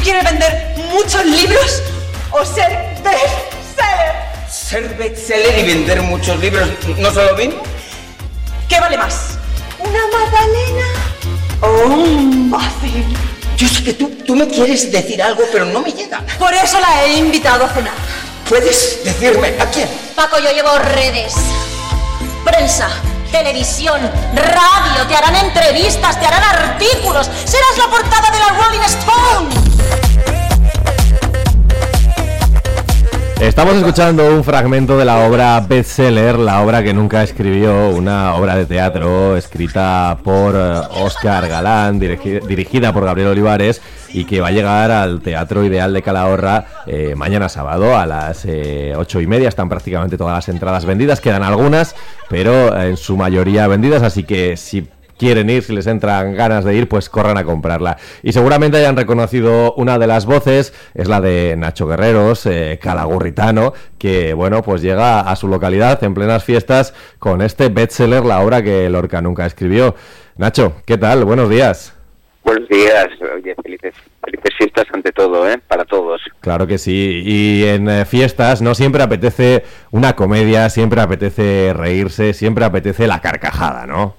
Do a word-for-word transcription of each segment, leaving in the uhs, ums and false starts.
quieres vender muchos libros o ser bestseller? ¿Ser bestseller y vender muchos libros no son lo mismo? ¿Qué vale más? ¿Una magdalena o un muffin? Yo sé que tú, tú me quieres decir algo, pero no me llega. Por eso la he invitado a cenar. ¿Puedes decirme a quién? Paco, yo llevo redes, prensa, televisión, radio, te harán entrevistas, te harán artículos, serás la portada de la Rolling Stone. Estamos escuchando un fragmento de la obra Bestseller, la obra que nunca escribió, una obra de teatro escrita por Óscar Galán, dirigi- dirigida por Gabriel Olivares, y que va a llegar al Teatro Ideal de Calahorra eh, mañana sábado a las eh, ocho y media. Están prácticamente todas las entradas vendidas, quedan algunas, pero en su mayoría vendidas, así que si quieren ir, si les entran ganas de ir, pues corran a comprarla. Y seguramente hayan reconocido una de las voces, es la de Nacho Guerreros, eh, calagurritano, que bueno, pues llega a su localidad en plenas fiestas con este bestseller, la obra que Lorca nunca escribió. Nacho, ¿qué tal? Buenos días. Buenos días, oye, felices, felices fiestas ante todo, ¿eh? Para todos. Claro que sí, y en eh, fiestas no siempre apetece una comedia, siempre apetece reírse, siempre apetece la carcajada, ¿no?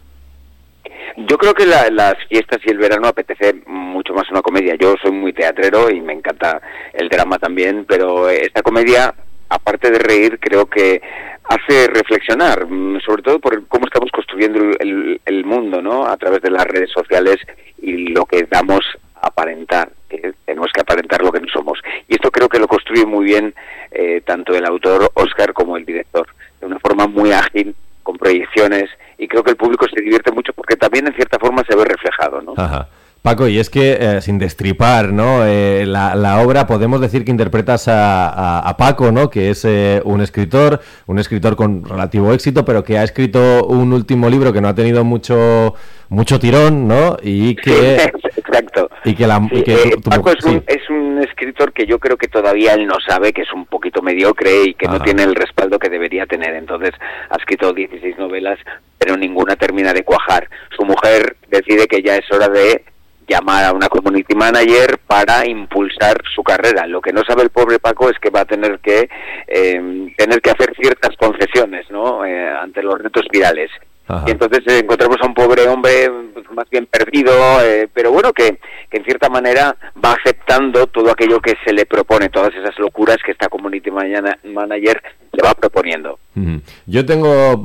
Yo creo que la, las fiestas y el verano apetece mucho más una comedia. Yo soy muy teatrero y me encanta el drama también, pero esta comedia, aparte de reír, creo que hace reflexionar, sobre todo por cómo estamos construyendo el, el, el mundo, ¿no? A través de las redes sociales y lo que damos a aparentar, que tenemos que aparentar lo que no somos. Y esto creo que lo construye muy bien eh, tanto el autor Óscar como el director, de una forma muy ágil, con proyecciones, y creo que el público se divierte mucho porque también en cierta forma se ve reflejado, ¿no? Ajá. Paco, y es que eh, sin destripar, ¿no? Eh, la, la obra, podemos decir que interpretas a, a, a Paco, ¿no? Que es eh, un escritor, un escritor con relativo éxito, pero que ha escrito un último libro que no ha tenido mucho mucho tirón, ¿no? Y que sí, exacto. Y que la sí, y que eh, tu, tu, Paco es, sí. un, es un escritor que yo creo que todavía él no sabe, que es un poquito mediocre y que Ajá. no tiene el respaldo que debería tener. Entonces ha escrito dieciséis novelas, pero ninguna termina de cuajar. Su mujer decide que ya es hora de llamar a una community manager para impulsar su carrera. Lo que no sabe el pobre Paco es que va a tener que eh, tener que hacer ciertas concesiones, ¿no? Eh, ante los retos virales. Ajá. Y entonces eh, encontramos a un pobre hombre pues, más bien perdido, eh, pero bueno, que, que en cierta manera va aceptando todo aquello que se le propone, todas esas locuras que esta community manager le va proponiendo. Uh-huh. Yo tengo,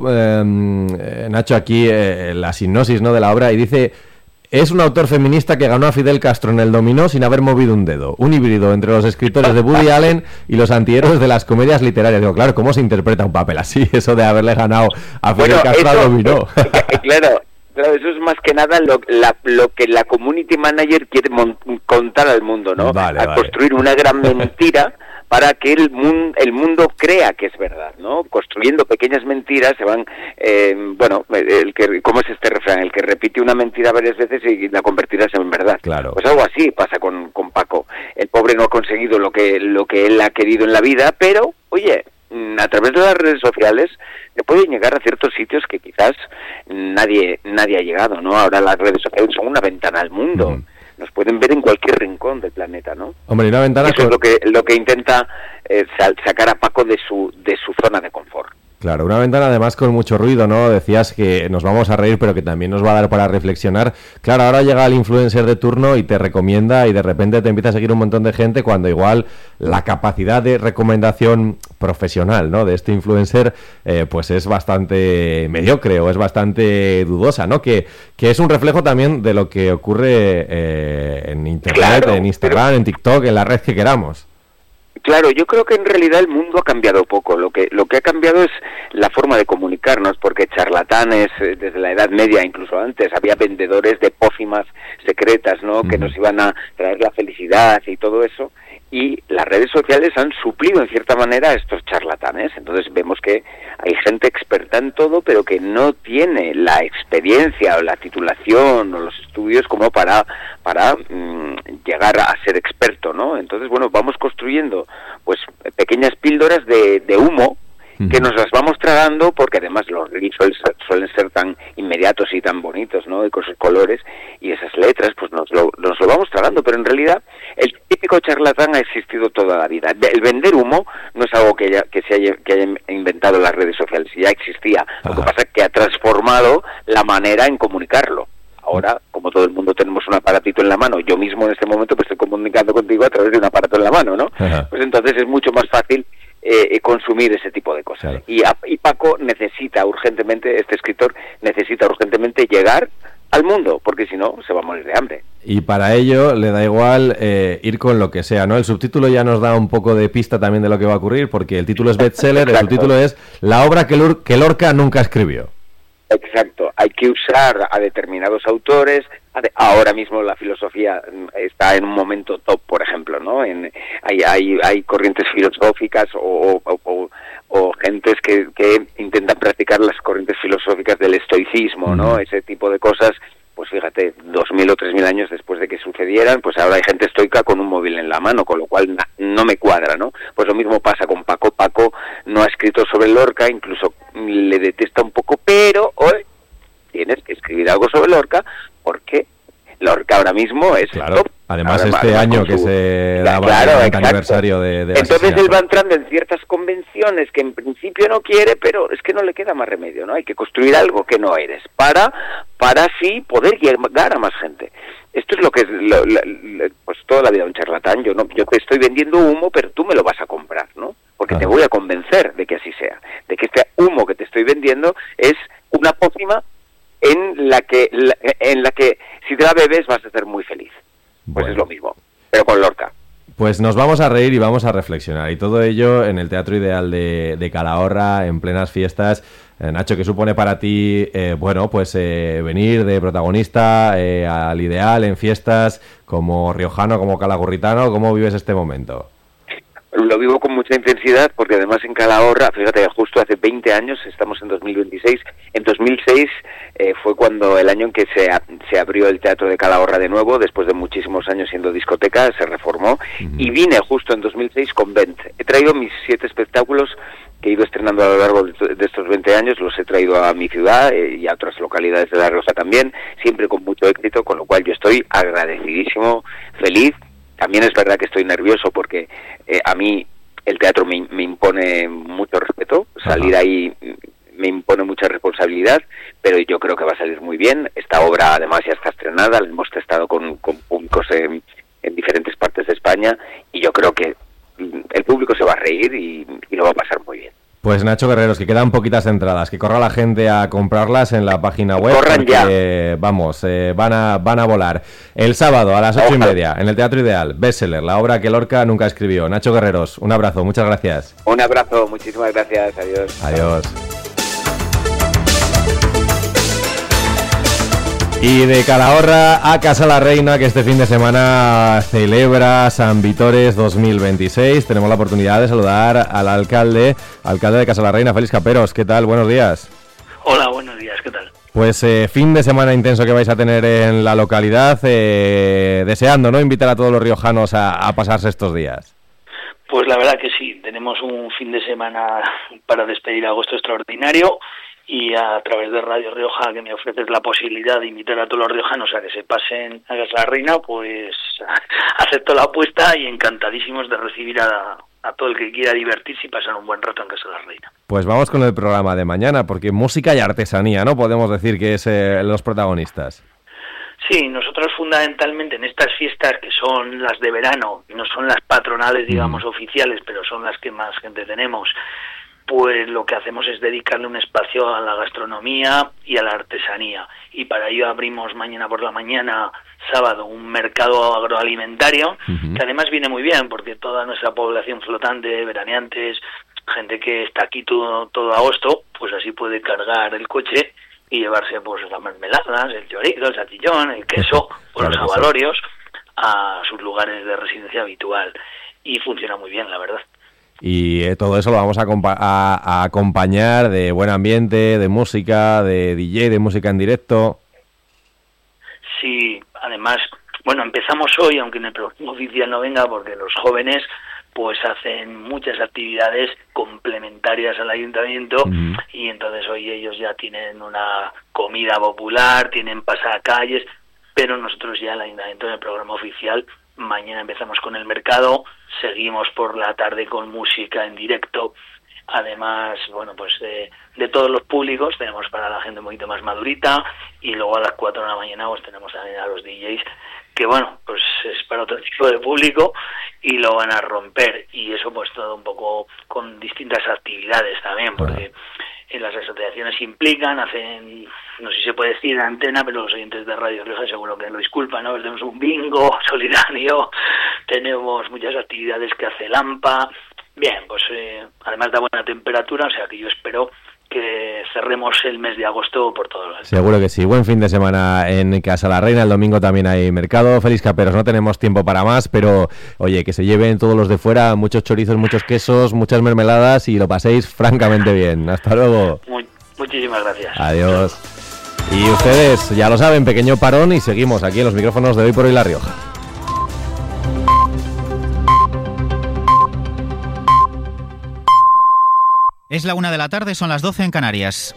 eh, Nacho, aquí eh, la sinopsis, ¿no?, de la obra, y dice: es un autor feminista que ganó a Fidel Castro en el dominó sin haber movido un dedo. Un híbrido entre los escritores de Woody Allen y los antihéroes de las comedias literarias. Digo, claro, ¿cómo se interpreta un papel así? Eso de haberle ganado a Fidel bueno, Castro al dominó. Claro, claro, eso es más que nada lo, la, lo que la community manager quiere mon- contar al mundo, ¿no? Vale, a vale. construir una gran mentira para que el mundo, el mundo crea que es verdad, ¿no? Construyendo pequeñas mentiras se van, eh, bueno, el que, ¿cómo es este refrán? El que repite una mentira varias veces y la convertirás en verdad. Claro. Pues algo así pasa con, con Paco. El pobre no ha conseguido lo que, lo que él ha querido en la vida, pero, oye, a través de las redes sociales se pueden llegar a ciertos sitios que quizás nadie, nadie ha llegado, ¿no? Ahora las redes sociales son una ventana al mundo. Mm. Nos pueden ver en cualquier rincón del planeta, ¿no? Hombre, y una ventana. Eso con... es lo que lo que intenta eh, sacar a Paco de su de su zona de confort. Claro, una ventana además con mucho ruido, ¿no? Decías que nos vamos a reír, pero que también nos va a dar para reflexionar. Claro, ahora llega el influencer de turno y te recomienda y de repente te empieza a seguir un montón de gente cuando igual la capacidad de recomendación profesional, ¿no?, de este influencer eh, pues es bastante mediocre o es bastante dudosa, ¿no? Que, que es un reflejo también de lo que ocurre eh, en internet, claro, en Instagram, pero... en TikTok, en la red que queramos. Claro, yo creo que en realidad el mundo ha cambiado poco. Lo que lo que ha cambiado es la forma de comunicarnos, porque charlatanes desde la Edad Media, incluso antes, había vendedores de pócimas secretas, ¿no?, mm. que nos iban a traer la felicidad y todo eso. Y las redes sociales han suplido en cierta manera a estos charlatanes. Entonces vemos que hay gente experta en todo, pero que no tiene la experiencia o la titulación o los estudios como para para mmm, llegar a ser experto, ¿no? Entonces, bueno, vamos construyendo pues pequeñas píldoras de, de humo uh-huh. que nos las vamos tragando, porque además los reels suelen ser, suelen ser tan inmediatos y tan bonitos, ¿no? Y con sus colores y esas letras, pues nos lo, nos lo vamos tragando, pero en realidad el típico charlatán ha existido toda la vida. El vender humo no es algo que, haya, que se haya, que hayan inventado las redes sociales, ya existía. Ajá. Lo que pasa es que ha transformado la manera en comunicarlo. Ahora, como todo el mundo tenemos un aparatito en la mano, yo mismo en este momento pues estoy comunicando contigo a través de un aparato en la mano, ¿no? Ajá. Pues entonces es mucho más fácil eh, consumir ese tipo de cosas. Claro. Y, a, y Paco necesita urgentemente, este escritor necesita urgentemente llegar al mundo, porque si no se va a morir de hambre. Y para ello le da igual eh, ir con lo que sea, ¿no? El subtítulo ya nos da un poco de pista también de lo que va a ocurrir, porque el título es bestseller, el subtítulo es La obra que, Lur- que Lorca nunca escribió. Exacto, hay que usar a determinados autores. Ahora mismo la filosofía está en un momento top, por ejemplo, ¿no? En, hay, hay, hay corrientes filosóficas o, o, o, o gentes que, que intentan practicar las corrientes filosóficas del estoicismo, ¿no? Mm. Ese tipo de cosas. Pues fíjate, dos mil o tres mil años después de que sucedieran, pues ahora hay gente estoica con un móvil en la mano, con lo cual na, no me cuadra, ¿no? Pues lo mismo pasa con Paco. Paco no ha escrito sobre Lorca, incluso le detesta un poco, pero hoy tienes que escribir algo sobre Lorca, porque Lorca ahora mismo es claro. el top. Además, ahora, este año que su... se daba claro, el aniversario de, de Entonces él va entrando en ciertas convenciones que en principio no quiere, pero es que no le queda más remedio, ¿no? Hay que construir algo que no eres para para así poder llegar a más gente. Esto es lo que es lo, lo, lo, pues toda la vida un charlatán. Yo no, yo te estoy vendiendo humo, pero tú me lo vas a comprar, ¿no? Porque ah. te voy a convencer de que así sea, de que este humo que te estoy vendiendo es una pócima en la que la, en la que si te la bebes vas a ser muy feliz. Pues bueno. Es lo mismo, pero con Lorca. Pues nos vamos a reír y vamos a reflexionar. Y todo ello en el Teatro Ideal de, de Calahorra, en plenas fiestas. Eh, Nacho, ¿qué supone para ti, eh, bueno, pues eh, venir de protagonista eh, al Ideal en fiestas como riojano, como calagurritano? ¿Cómo vives este momento? Lo vivo con mucha intensidad porque además en Calahorra, fíjate, justo hace veinte años, estamos en dos mil veintiséis, en dos mil seis eh, fue cuando el año en que se, se abrió el Teatro de Calahorra de nuevo, después de muchísimos años siendo discoteca, se reformó, uh-huh. y vine justo en dos mil seis con Vent. He traído mis siete espectáculos que he ido estrenando a lo largo de estos veinte años, los he traído a mi ciudad eh, y a otras localidades de La Rioja también, siempre con mucho éxito, con lo cual yo estoy agradecidísimo, feliz. También es verdad que estoy nervioso porque eh, a mí el teatro me, me impone mucho respeto, salir Ajá. ahí me impone mucha responsabilidad, pero yo creo que va a salir muy bien. Esta obra además ya está estrenada, la hemos testado con, con públicos en, en diferentes partes de España y yo creo que el público se va a reír y, y lo va a pasar muy bien. Pues Nacho Guerreros, que quedan poquitas entradas, que corra la gente a comprarlas en la página web. Corran porque, ya. Vamos, eh, van a van a volar. El sábado a las ocho y media en el Teatro Ideal, bestseller, la obra que Lorca nunca escribió. Nacho Guerreros, un abrazo, muchas gracias. Un abrazo, muchísimas gracias, adiós. Adiós. Y de Calahorra a Casa la Reina, que este fin de semana celebra San Vitores dos mil veintiséis. Tenemos la oportunidad de saludar al alcalde, alcalde de Casa la Reina, Félix Caperos. ¿Qué tal? Buenos días. Hola, buenos días, ¿qué tal? Pues eh, fin de semana intenso que vais a tener en la localidad, eh, deseando, ¿no?, invitar a todos los riojanos a, a pasarse estos días. Pues la verdad que sí, tenemos un fin de semana para despedir agosto extraordinario. Y a través de Radio Rioja, que me ofreces la posibilidad de invitar a todos los riojanos a que se pasen a Casa la Reina, pues acepto la apuesta y encantadísimos de recibir a, a todo el que quiera divertirse y pasar un buen rato en Casa la Reina. Pues vamos con el programa de mañana, porque música y artesanía, ¿no? Podemos decir que es eh, los protagonistas. Sí, nosotros fundamentalmente en estas fiestas que son las de verano, no son las patronales, digamos, mm. oficiales, pero son las que más gente tenemos, pues lo que hacemos es dedicarle un espacio a la gastronomía y a la artesanía. Y para ello abrimos mañana por la mañana, sábado, un mercado agroalimentario, uh-huh. que además viene muy bien, porque toda nuestra población flotante, veraneantes, gente que está aquí todo, todo agosto, pues así puede cargar el coche y llevarse pues las mermeladas, el chorizo, el salchichón, el queso, o los abalorios a sus lugares de residencia habitual. Y funciona muy bien, la verdad. Y eh, todo eso lo vamos a, compa- a, a acompañar de buen ambiente, de música, de D J, de música en directo. Sí, además, bueno, empezamos hoy, aunque en el próximo oficial no venga, porque los jóvenes pues hacen muchas actividades complementarias al ayuntamiento, uh-huh. y entonces hoy ellos ya tienen una comida popular, tienen pasacalles, pero nosotros ya el ayuntamiento en el programa oficial, mañana empezamos con el mercado, seguimos por la tarde con música en directo, además, bueno, pues de, de todos los públicos, tenemos para la gente un poquito más madurita, y luego a las cuatro de la mañana pues tenemos también a los D Js, que bueno, pues es para otro tipo de público y lo van a romper, y eso pues todo un poco con distintas actividades también, porque en las asociaciones implican, hacen, no sé si se puede decir en antena, pero los oyentes de Radio Rioja seguro que lo disculpan, ¿no? Tenemos un bingo solidario, tenemos muchas actividades que hace Lampa, bien, pues eh, además da buena temperatura, o sea que yo espero que cerremos el mes de agosto por todos lados. Seguro que sí. Buen fin de semana en Casa la Reina. El domingo también hay mercado. Feliz Caperos. No tenemos tiempo para más, pero oye, que se lleven todos los de fuera muchos chorizos, muchos quesos, muchas mermeladas y lo paséis francamente bien. Hasta luego. Muy, muchísimas gracias. Adiós. Y ustedes ya lo saben, pequeño parón y seguimos aquí en los micrófonos de Hoy por Hoy La Rioja. Es la una de la tarde, son las doce en Canarias.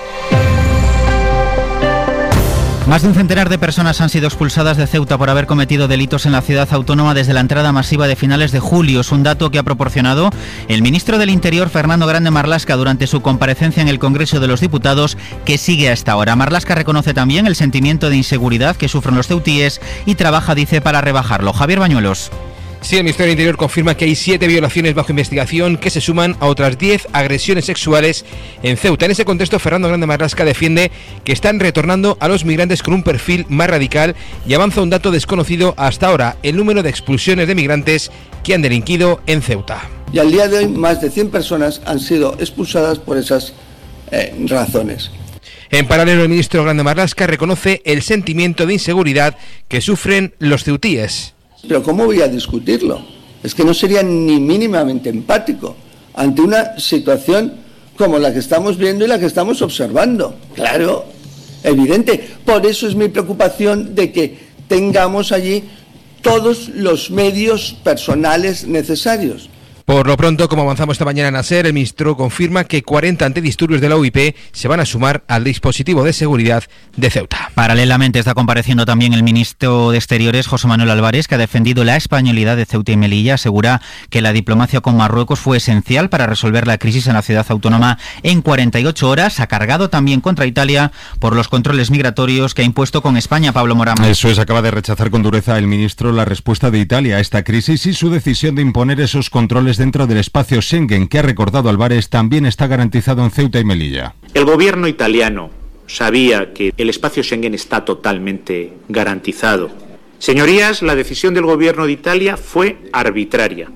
Más de un centenar de personas han sido expulsadas de Ceuta por haber cometido delitos en la ciudad autónoma desde la entrada masiva de finales de julio. Es un dato que ha proporcionado el ministro del Interior, Fernando Grande Marlaska, durante su comparecencia en el Congreso de los Diputados, que sigue a esta hora. Marlaska reconoce también el sentimiento de inseguridad que sufren los ceutíes y trabaja, dice, para rebajarlo. Javier Bañuelos. Sí, el Ministerio del Interior confirma que hay siete violaciones bajo investigación que se suman a otras diez agresiones sexuales en Ceuta. En ese contexto, Fernando Grande Marlaska defiende que están retornando a los migrantes con un perfil más radical y avanza un dato desconocido hasta ahora: el número de expulsiones de migrantes que han delinquido en Ceuta. Y al día de hoy, más de cien personas han sido expulsadas por esas eh, razones. En paralelo, el ministro Grande Marlaska reconoce el sentimiento de inseguridad que sufren los ceutíes. Pero ¿cómo voy a discutirlo? Es que no sería ni mínimamente empático ante una situación como la que estamos viendo y la que estamos observando. Claro, evidente. Por eso es mi preocupación de que tengamos allí todos los medios personales necesarios. Por lo pronto, como avanzamos esta mañana en ASER, el ministro confirma que cuarenta antidisturbios de la U I P se van a sumar al dispositivo de seguridad de Ceuta. Paralelamente está compareciendo también el ministro de Exteriores, José Manuel Álvarez, que ha defendido la españolidad de Ceuta y Melilla. Asegura que la diplomacia con Marruecos fue esencial para resolver la crisis en la ciudad autónoma en cuarenta y ocho horas. Ha cargado también contra Italia por los controles migratorios que ha impuesto con España. Pablo Morán. Eso es, acaba de rechazar con dureza el ministro la respuesta de Italia a esta crisis y su decisión de imponer esos controles dentro del espacio Schengen, que ha recordado Álvarez también está garantizado en Ceuta y Melilla. El gobierno italiano sabía que el espacio Schengen está totalmente garantizado. Señorías, la decisión del gobierno de Italia fue arbitraria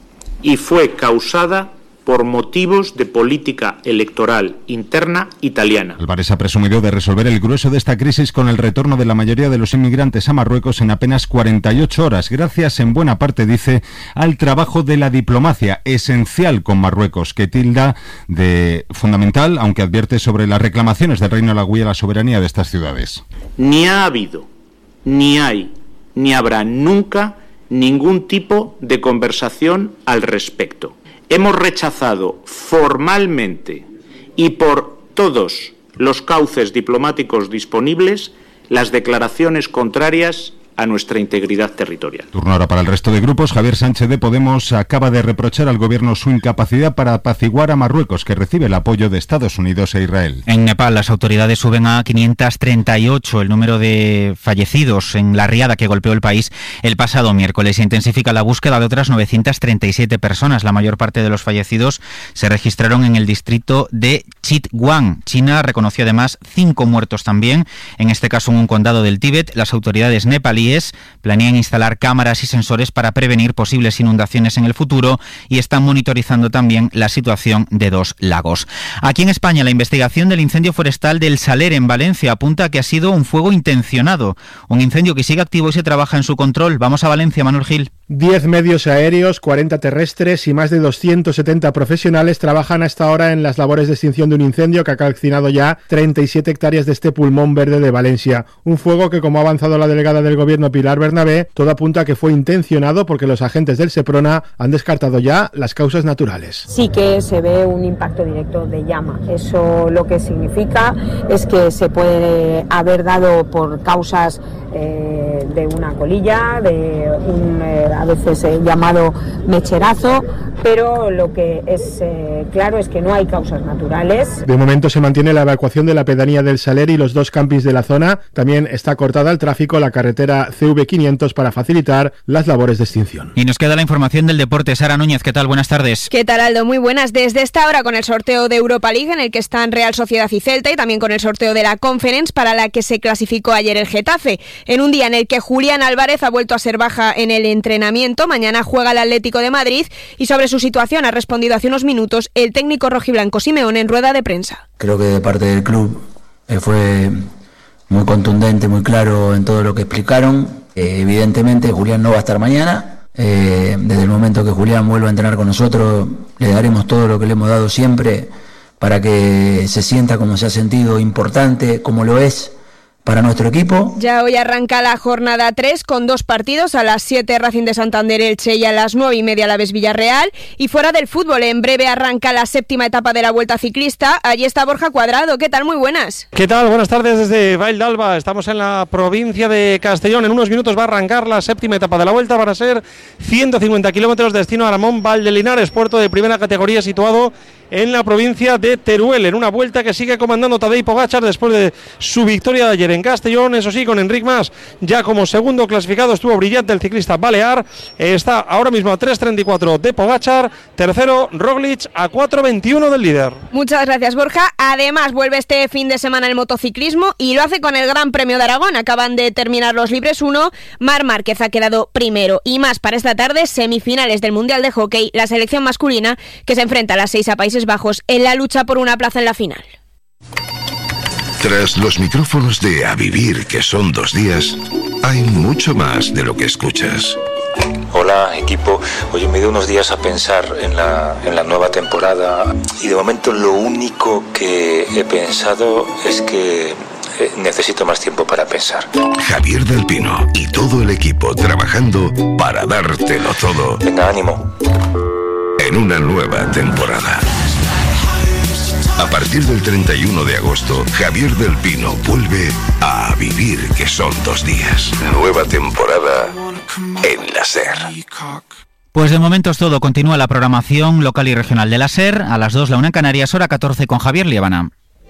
y fue causada por motivos de política electoral interna italiana. Álvarez ha presumido de resolver el grueso de esta crisis con el retorno de la mayoría de los inmigrantes a Marruecos en apenas cuarenta y ocho horas, gracias en buena parte, dice, al trabajo de la diplomacia esencial con Marruecos, que tilda de fundamental, aunque advierte sobre las reclamaciones del Reino Alauí a la soberanía de estas ciudades. Ni ha habido, ni hay, ni habrá nunca ningún tipo de conversación al respecto. Hemos rechazado formalmente y por todos los cauces diplomáticos disponibles las declaraciones contrarias a nuestra integridad territorial. Turno ahora para el resto de grupos. Javier Sánchez de Podemos acaba de reprochar al gobierno su incapacidad para apaciguar a Marruecos, que recibe el apoyo de Estados Unidos e Israel. En Nepal, las autoridades suben a quinientos treinta y ocho el número de fallecidos en la riada que golpeó el país el pasado miércoles. Se intensifica la búsqueda de otras novecientas treinta y siete personas. La mayor parte de los fallecidos se registraron en el distrito de Chitwan. China reconoció además cinco muertos también, en este caso en un condado del Tíbet. Las autoridades nepalíes planean instalar cámaras y sensores para prevenir posibles inundaciones en el futuro y están monitorizando también la situación de dos lagos. Aquí en España, la investigación del incendio forestal del Saler en Valencia apunta a que ha sido un fuego intencionado, un incendio que sigue activo y se trabaja en su control. Vamos a Valencia, Manuel Gil. diez medios aéreos, cuarenta terrestres y más de doscientos setenta profesionales trabajan hasta ahora en las labores de extinción de un incendio que ha calcinado ya treinta y siete hectáreas de este pulmón verde de Valencia. Un fuego que, como ha avanzado la delegada del Gobierno Pilar Bernabé, todo apunta a que fue intencionado porque los agentes del Seprona han descartado ya las causas naturales. Sí que se ve un impacto directo de llama. Eso lo que significa es que se puede haber dado por causas eh, de una colilla, de un eh, a veces eh, llamado mecherazo, pero lo que es eh, claro es que no hay causas naturales. De momento se mantiene la evacuación de la pedanía del Saler y los dos campings de la zona. También está cortada al tráfico la carretera C V quinientos para facilitar las labores de extinción. Y nos queda la información del deporte. Sara Núñez, ¿qué tal? Buenas tardes. ¿Qué tal, Aldo? Muy buenas. Desde esta hora con el sorteo de Europa League, en el que están Real Sociedad y Celta, y también con el sorteo de la Conference, para la que se clasificó ayer el Getafe. En un día en el que Julián Álvarez ha vuelto a ser baja en el entrenamiento, mañana juega el Atlético de Madrid, y sobre su situación ha respondido hace unos minutos el técnico rojiblanco Simeone en rueda de prensa. Creo que de parte del club eh, fue muy contundente, muy claro en todo lo que explicaron. Eh, evidentemente Julián no va a estar mañana. Eh, desde el momento que Julián vuelva a entrenar con nosotros, le daremos todo lo que le hemos dado siempre para que se sienta como se ha sentido, importante, como lo es para nuestro equipo. Ya hoy arranca la jornada tres con dos partidos, a las siete Racing de Santander Elche y a las nueve y media Alavés Villarreal. Y fuera del fútbol, en breve arranca la séptima etapa de la Vuelta Ciclista. Allí está Borja Cuadrado. ¿Qué tal? Muy buenas. ¿Qué tal? Buenas tardes desde Vall d'Alba. Estamos en la provincia de Castellón. En unos minutos va a arrancar la séptima etapa de la Vuelta. Van a ser ciento cincuenta kilómetros destino a Aramón Valdelinares, puerto de primera categoría situado en la provincia de Teruel, en una vuelta que sigue comandando Tadej Pogačar después de su victoria de ayer en Castellón. Eso sí, con Enric Mas ya como segundo clasificado. Estuvo brillante el ciclista balear. Está ahora mismo a tres treinta y cuatro de Pogačar, tercero Roglic a cuatro veintiuno del líder. Muchas gracias, Borja. Además vuelve este fin de semana el motociclismo y lo hace con el Gran Premio de Aragón. Acaban de terminar los libres uno, Marc Márquez ha quedado primero. Y más para esta tarde, semifinales del Mundial de Hockey, la selección masculina que se enfrenta a las seis a Países Bajos en la lucha por una plaza en la final. Tras los micrófonos de A Vivir, que son dos días, hay mucho más de lo que escuchas. Hola, equipo. Oye, me dio unos días a pensar en la, en la nueva temporada y de momento lo único que he pensado es que eh, necesito más tiempo para pensar. Javier del Pino y todo el equipo trabajando para dártelo todo. Venga, ánimo. En una nueva temporada. A partir del treinta y uno de agosto, Javier del Pino vuelve a Vivir, que son dos días. Nueva temporada en la SER. Pues de momento es todo. Continúa la programación local y regional de la SER. A las dos, la una en Canarias, hora catorce con Javier Liébana.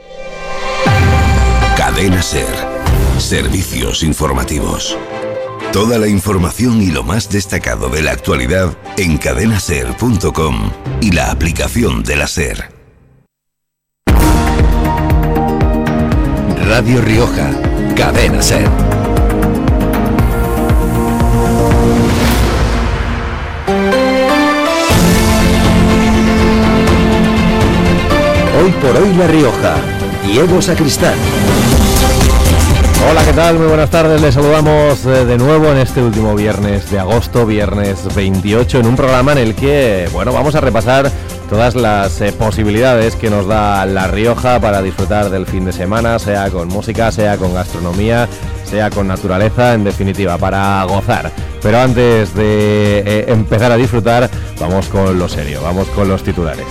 Cadena SER. Servicios informativos. Toda la información y lo más destacado de la actualidad en cadena ser punto com y la aplicación de la SER. Radio Rioja, Cadena SER. Hoy por hoy La Rioja, Diego Sacristán. Hola, ¿qué tal? Muy buenas tardes, les saludamos de nuevo en este último viernes de agosto, viernes veintiocho, en un programa en el que, bueno, vamos a repasar todas las eh, posibilidades que nos da La Rioja para disfrutar del fin de semana, sea con música, sea con gastronomía, sea con naturaleza, en definitiva, para gozar. Pero antes de eh, empezar a disfrutar, vamos con lo serio, vamos con los titulares.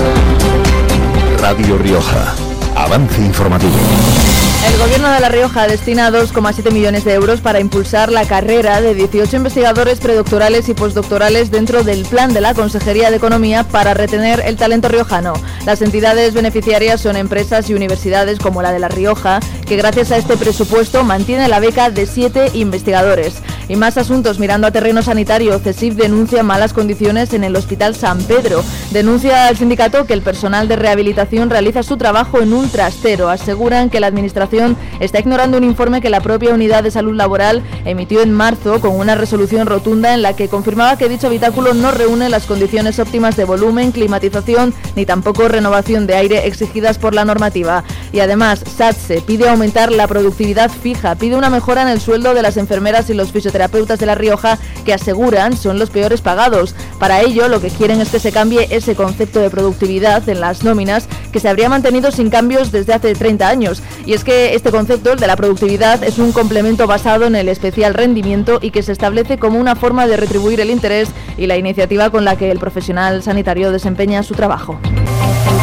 Radio Rioja, avance informativo. El Gobierno de La Rioja destina dos coma siete millones de euros para impulsar la carrera de dieciocho investigadores predoctorales y postdoctorales dentro del plan de la Consejería de Economía para retener el talento riojano. Las entidades beneficiarias son empresas y universidades como la de La Rioja, que gracias a este presupuesto mantiene la beca de siete investigadores. Y más asuntos, mirando a terreno sanitario, CESIF denuncia malas condiciones en el Hospital San Pedro. Denuncia al sindicato que el personal de rehabilitación realiza su trabajo en un trastero. Aseguran que la administración está ignorando un informe que la propia Unidad de Salud Laboral emitió en marzo con una resolución rotunda en la que confirmaba que dicho habitáculo no reúne las condiciones óptimas de volumen, climatización ni tampoco renovación de aire exigidas por la normativa. Y además, SATSE pide aumentar la productividad fija, pide una mejora en el sueldo de las enfermeras y los fisioterapeutas fisioterapeutas de La Rioja, que aseguran son los peores pagados. Para ello, lo que quieren es que se cambie ese concepto de productividad en las nóminas, que se habría mantenido sin cambios desde hace treinta años. Y es que este concepto, el de la productividad, es un complemento basado en el especial rendimiento y que se establece como una forma de retribuir el interés y la iniciativa con la que el profesional sanitario desempeña su trabajo.